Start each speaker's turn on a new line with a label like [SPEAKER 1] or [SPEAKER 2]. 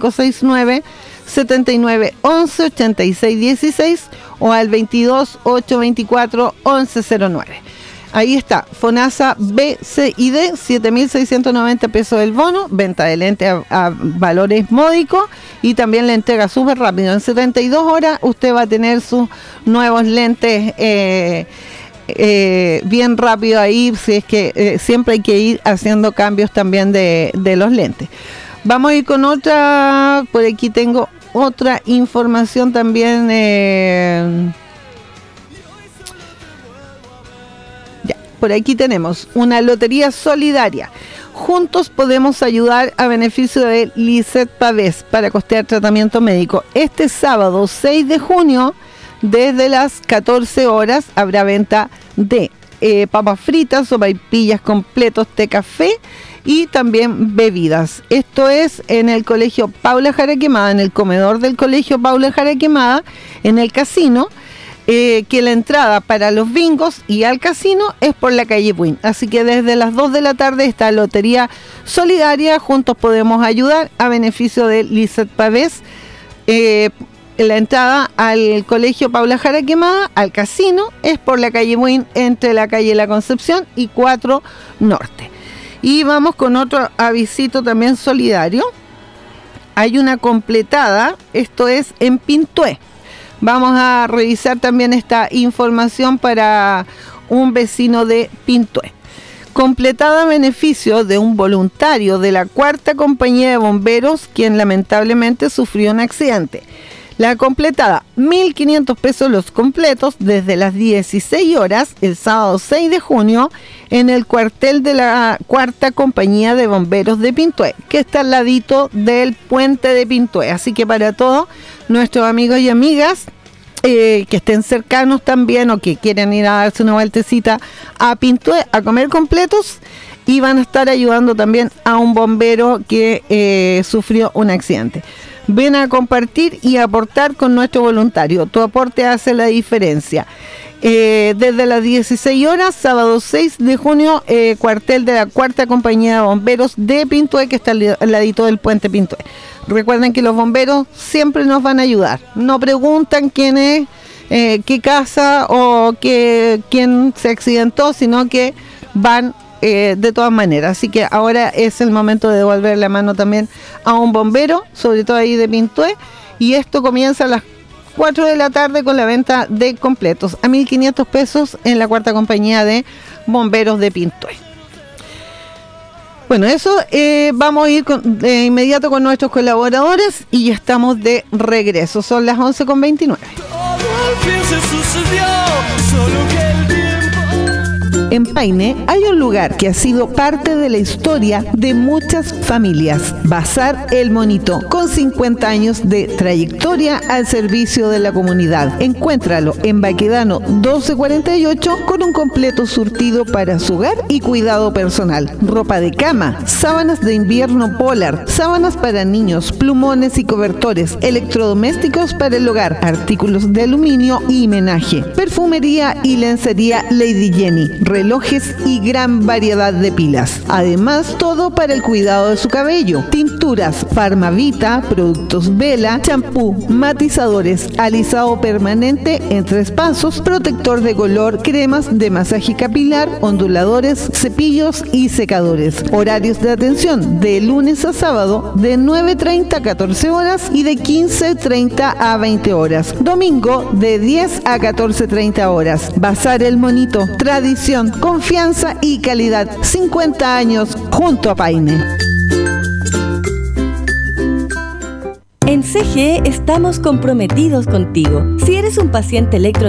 [SPEAKER 1] 569-7911-8616 o al 22-824-1109. Ahí está, FONASA B, C y D, 7.690 pesos el bono, venta de lentes a valores módicos y también la entrega súper rápido. En 72 horas usted va a tener sus nuevos lentes bien rápido ahí, si es que siempre hay que ir haciendo cambios también de los lentes. Vamos a ir con otra, por aquí tengo otra información también. Por aquí tenemos una lotería solidaria. Juntos podemos ayudar a beneficio de Lisset Pavés para costear tratamiento médico. Este sábado 6 de junio, desde las 14 horas, habrá venta de papas fritas, sopaipillas completos, té, café y también bebidas. Esto es en el Colegio Paula Jara Quemada, en el comedor del Colegio Paula Jara Quemada, en el casino. Que la entrada para los bingos y al casino es por la calle Buin. Así que desde las 2 de la tarde está Lotería Solidaria. Juntos podemos ayudar a beneficio de Lisset Pavés. La entrada al Colegio Paula Jara Quemada, al casino, es por la calle Buin, entre la calle La Concepción y 4 Norte. Y vamos con otro avisito también solidario. Hay una completada, esto es en Pintué. Vamos a revisar también esta información para un vecino de Pintué. Completada a beneficio de un voluntario de la 4ª Compañía de Bomberos, quien lamentablemente sufrió un accidente. La completada, 1.500 pesos los completos, desde las 16 horas, el sábado 6 de junio, en el cuartel de la 4ª Compañía de Bomberos de Pintué, que está al ladito del puente de Pintué. Así que para todos nuestros amigos y amigas que estén cercanos también o que quieran ir a darse una vueltecita a Pintué a comer completos, y van a estar ayudando también a un bombero que sufrió un accidente. Ven a compartir y aportar con nuestro voluntario. Tu aporte hace la diferencia. Desde las 16 horas, sábado 6 de junio, cuartel de la 4ª Compañía de Bomberos de Pintué, que está al ladito del puente Pintué. Recuerden que los bomberos siempre nos van a ayudar. No preguntan quién es, qué casa o quién se accidentó, sino que van de todas maneras. Así que ahora es el momento de devolver la mano también a un bombero, sobre todo ahí de Pintué. Y esto comienza a las 4 de la tarde con la venta de completos a 1.500 pesos en la 4ª Compañía de Bomberos de Pintué. Bueno, eso vamos a ir de inmediato con nuestros colaboradores y ya estamos de regreso. Son las 11:29. En Paine hay un lugar que ha sido parte de la historia de muchas familias. Bazar El Monito, con 50 años de trayectoria al servicio de la comunidad. Encuéntralo en Baquedano 1248 con un completo surtido para su hogar y cuidado personal. Ropa de cama, sábanas de invierno Polar, sábanas para niños, plumones y cobertores, electrodomésticos para el hogar, artículos de aluminio y menaje, perfumería y lencería Lady Jenny, relojes y gran variedad de pilas. Además, todo para el cuidado de su cabello. Tinturas Farmavita, productos Vela, champú, matizadores, alisado permanente en 3 pasos, protector de color, cremas de masaje capilar, onduladores, cepillos y secadores. Horarios de atención de lunes a sábado de 9:30 a 14 horas y de 15:30 a 20 horas. Domingo de 10 a 14:30 horas. Bazar El Monito, tradición, confianza y calidad. 50 años junto a Paine.
[SPEAKER 2] En CGE estamos comprometidos contigo. Si eres un paciente